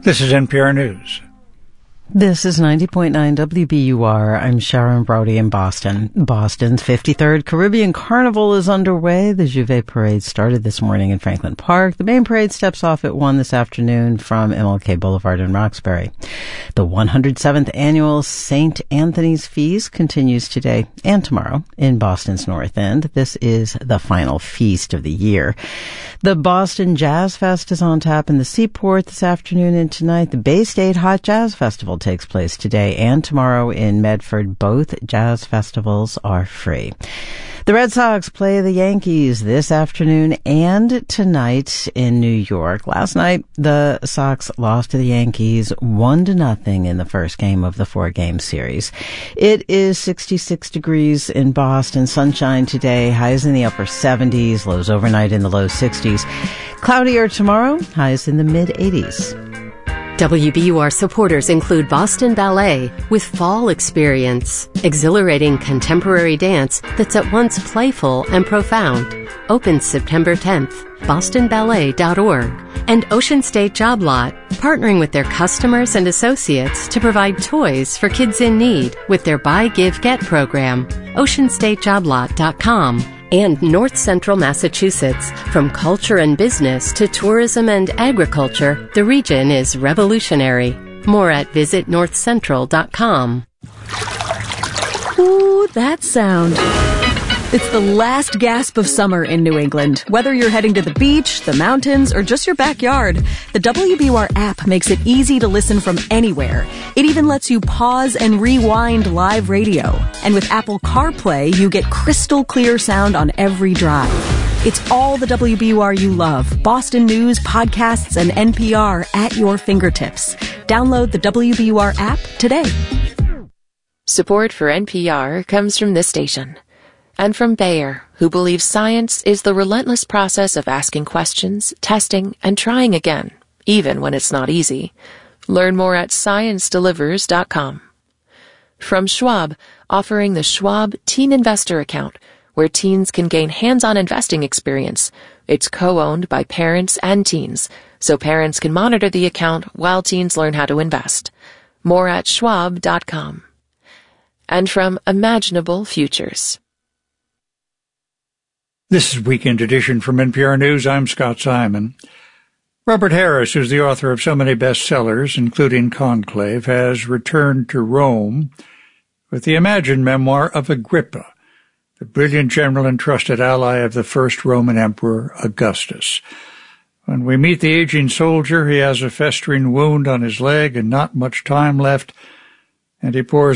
This is NPR News. This is 90.9 WBUR. I'm Sharon Brody in Boston. Boston's 53rd Caribbean Carnival is underway. The Juve Parade started this morning in Franklin Park. The main parade steps off at 1 this afternoon from MLK Boulevard in Roxbury. The 107th annual St. Anthony's Feast continues today and tomorrow in Boston's North End. This is the final feast of the year. The Boston Jazz Fest is on tap in the Seaport this afternoon and tonight. The Bay State Hot Jazz Festival takes place today and tomorrow in Medford. Both jazz festivals are free. The Red Sox play the Yankees this afternoon and tonight in New York. Last night, the Sox lost to the Yankees 1-0 in the first game of the 4-game series. It is 66 degrees in Boston. Sunshine today. Highs in the upper 70s. Lows overnight in the low 60s. Cloudier tomorrow. Highs in the mid-80s. WBUR supporters include Boston Ballet with Fall Experience, exhilarating contemporary dance that's at once playful and profound. Opens September 10th. BostonBallet.org. And Ocean State Job Lot, partnering with their customers and associates to provide toys for kids in need with their Buy, Give, Get program. OceanStateJobLot.com. And North Central Massachusetts. From culture and business to tourism and agriculture, the region is revolutionary. More at visitnorthcentral.com. Ooh, that sound. It's the last gasp of summer in New England. Whether you're heading to the beach, the mountains, or just your backyard, the WBUR app makes it easy to listen from anywhere. It even lets you pause and rewind live radio. And with Apple CarPlay, you get crystal clear sound on every drive. It's all the WBUR you love. Boston news, podcasts, and NPR at your fingertips. Download the WBUR app today. Support for NPR comes from this station. And from Bayer, who believes science is the relentless process of asking questions, testing, and trying again, even when it's not easy. Learn more at ScienceDelivers.com. From Schwab, offering the Schwab Teen Investor Account, where teens can gain hands-on investing experience. It's co-owned by parents and teens, so parents can monitor the account while teens learn how to invest. More at Schwab.com. And from Imaginable Futures. This is Weekend Edition from NPR News. I'm Scott Simon. Robert Harris, who's the author of so many bestsellers, including Conclave, has returned to Rome with the imagined memoir of Agrippa, the brilliant general and trusted ally of the first Roman emperor, Augustus. When we meet the aging soldier, he has a festering wound on his leg and not much time left, and he pours